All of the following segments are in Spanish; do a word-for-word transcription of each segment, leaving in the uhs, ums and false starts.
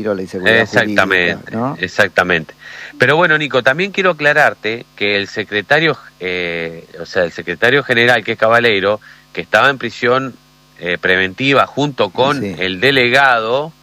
la inseguridad exactamente, jurídica, ¿no? Exactamente. Pero bueno, Nico, también quiero aclararte que el secretario, eh, o sea, el secretario general, que es Caballero, que estaba en prisión eh, preventiva junto con Sí. el delegado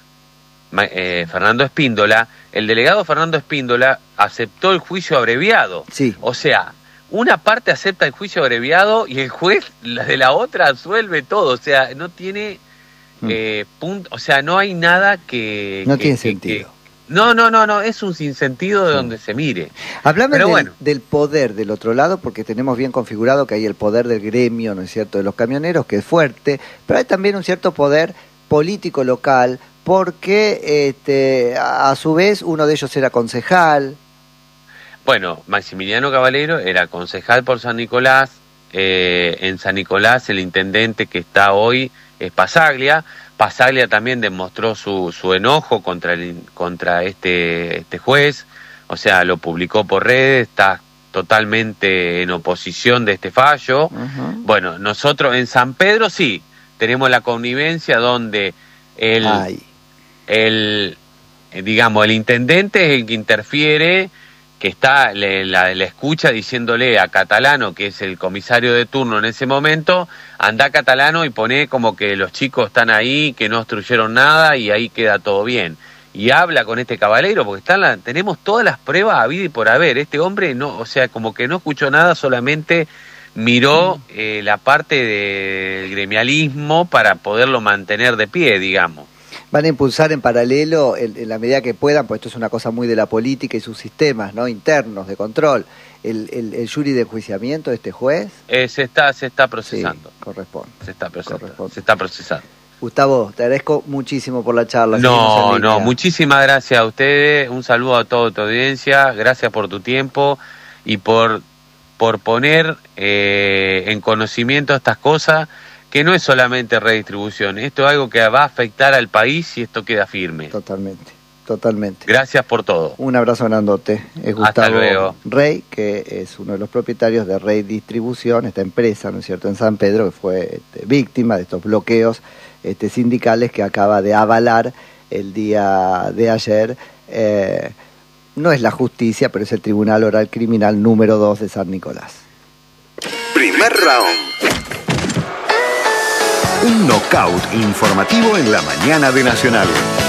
eh, Fernando Espíndola, el delegado Fernando Espíndola aceptó el juicio abreviado. Sí. O sea, una parte acepta el juicio abreviado y el juez la de la otra absuelve todo. O sea, no tiene eh, punto, o sea, no hay nada que... No que, tiene que, sentido. Que, no, no, no, no, es un sinsentido de donde se mire. Háblame Pero del, bueno. del poder del otro lado, porque tenemos bien configurado que hay el poder del gremio, ¿no es cierto?, de los camioneros, que es fuerte, pero hay también un cierto poder político local, porque este, a su vez uno de ellos era concejal. Bueno, Maximiliano Caballero era concejal por San Nicolás, eh, en San Nicolás el intendente que está hoy es Pasaglia. Pasaglia también demostró su, su enojo contra, el, contra este, este juez, o sea, lo publicó por redes, está totalmente en oposición de este fallo. Uh-huh. Bueno, nosotros en San Pedro sí, tenemos la connivencia donde el, el digamos, el intendente es el que interfiere, que está, le, la, la escucha diciéndole a Catalano, que es el comisario de turno en ese momento, anda a Catalano y pone como que los chicos están ahí, que no obstruyeron nada y ahí queda todo bien. Y habla con este caballero, porque están la, tenemos todas las pruebas habidas y por haber. Este hombre, no, o sea, como que no escuchó nada, solamente miró eh, la parte del gremialismo para poderlo mantener de pie, digamos. Van a impulsar en paralelo, en, en la medida que puedan, pues esto es una cosa muy de la política y sus sistemas, ¿no?, internos de control, el, el, el jury de enjuiciamiento de este juez. Eh, se está se está procesando. Sí, corresponde. Se está procesando. Corresponde. Se está procesando. Gustavo, te agradezco muchísimo por la charla. No, no, muchísimas gracias a ustedes, un saludo a toda tu audiencia, gracias por tu tiempo y por, por poner eh, en conocimiento estas cosas, que no es solamente redistribución, esto es algo que va a afectar al país y esto queda firme. Totalmente, totalmente. Gracias por todo. Un abrazo grandote. Es Gustavo Hasta luego. Rey, que es uno de los propietarios de Rey Distribución, esta empresa, ¿no es cierto?, en San Pedro, que fue este, víctima de estos bloqueos este, sindicales que acaba de avalar el día de ayer. Eh, no es la justicia, pero es el Tribunal Oral Criminal número dos de San Nicolás. Primer round. Un knockout informativo en la mañana de Nacional.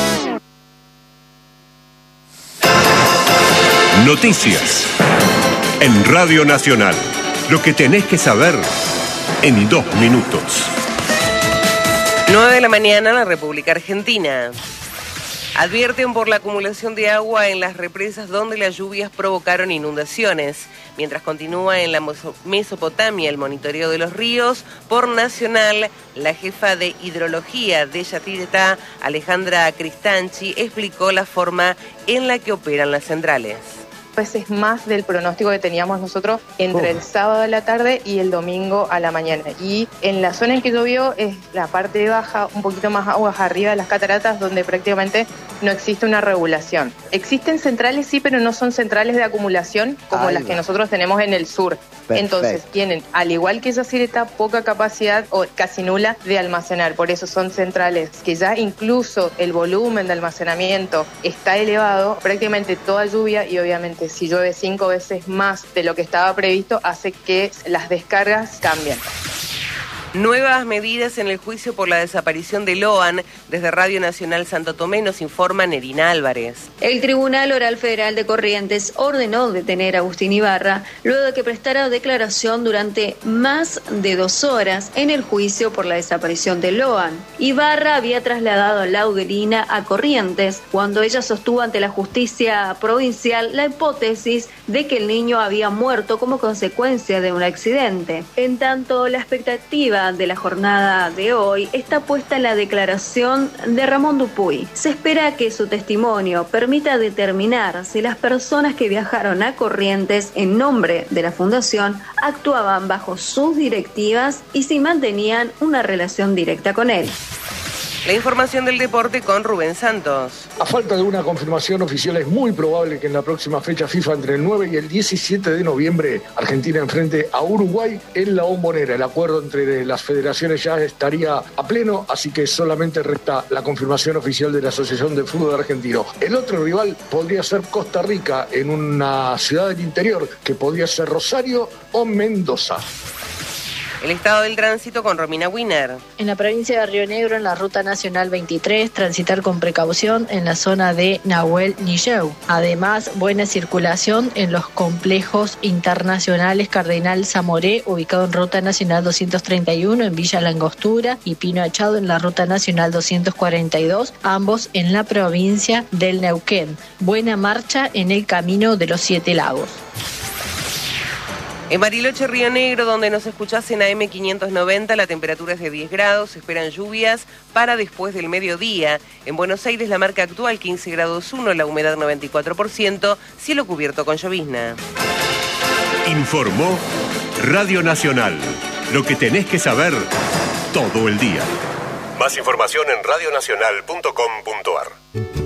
Noticias en Radio Nacional. Lo que tenés que saber en dos minutos. nueve de la mañana en la República Argentina. Advierten por la acumulación de agua en las represas donde las lluvias provocaron inundaciones. Mientras continúa en la Mesopotamia el monitoreo de los ríos, por Nacional, la jefa de hidrología de Yacyretá, Alejandra Cristanchi, explicó la forma en la que operan las centrales. Veces más del pronóstico que teníamos nosotros entre el sábado a la tarde y el domingo a la mañana. Y en la zona en que llovió es la parte baja, un poquito más aguas arriba de las cataratas, donde prácticamente no existe una regulación. Existen centrales, sí, pero no son centrales de acumulación como Ay, las que nosotros tenemos en el sur. Perfecto. Entonces tienen, al igual que Yacyretá, poca capacidad o casi nula de almacenar. Por eso son centrales que ya incluso el volumen de almacenamiento está elevado. Prácticamente toda lluvia, y obviamente si llueve cinco veces más de lo que estaba previsto, hace que las descargas cambien. Nuevas medidas en el juicio por la desaparición de Loan. Desde Radio Nacional Santo Tomé nos informa Nerina Álvarez. El Tribunal Oral Federal de Corrientes ordenó detener a Agustín Ibarra luego de que prestara declaración durante más de dos horas en el juicio por la desaparición de Loan. Ibarra había trasladado a Laudelina a Corrientes cuando ella sostuvo ante la justicia provincial la hipótesis de que el niño había muerto como consecuencia de un accidente. En tanto, la expectativa de la jornada de hoy está puesta en la declaración de Ramón Dupuy. Se espera que su testimonio permita determinar si las personas que viajaron a Corrientes en nombre de la fundación actuaban bajo sus directivas y si mantenían una relación directa con él. La información del deporte con Rubén Santos. A falta de una confirmación oficial, es muy probable que en la próxima fecha FIFA, entre el nueve y el diecisiete de noviembre, Argentina enfrente a Uruguay en la Bombonera. El acuerdo entre las federaciones ya estaría a pleno, así que solamente resta la confirmación oficial de la Asociación de Fútbol Argentino. El otro rival podría ser Costa Rica, en una ciudad del interior, que podría ser Rosario o Mendoza. El estado del tránsito con Romina Wiener. En la provincia de Río Negro, en la Ruta Nacional veintitrés, transitar con precaución en la zona de Nahuel Nilleu. Además, buena circulación en los complejos internacionales Cardenal Zamoré, ubicado en Ruta Nacional doscientos treinta y uno en Villa Langostura, y Pino Achado en la Ruta Nacional doscientos cuarenta y dos, ambos en la provincia del Neuquén. Buena marcha en el Camino de los Siete Lagos. En Bariloche, Río Negro, donde nos escuchás en A M quinientos noventa, la temperatura es de diez grados, se esperan lluvias para después del mediodía. En Buenos Aires, la marca actual quince grados uno, la humedad noventa y cuatro por ciento, cielo cubierto con llovizna. Informó Radio Nacional. Lo que tenés que saber todo el día. Más información en radionacional punto com punto ar.